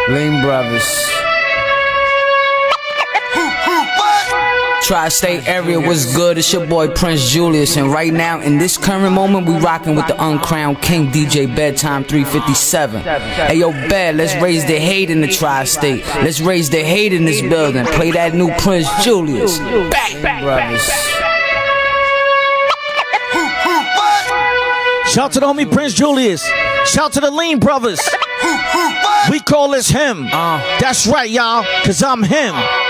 Lean Brothers. Tri-State area was good. It's your boy Prince Julius, and right now in this current moment we rocking with the uncrowned king DJ Bedtime 357. Hey yo Bed, let's raise the hate in the Tri-State. Let's raise the hate in this building. Play that new Prince Julius. Back Brothers. Shout to the homie Prince Julius. Shout to the Lean Brothers. We call this him. That's right, y'all, cause I'm him.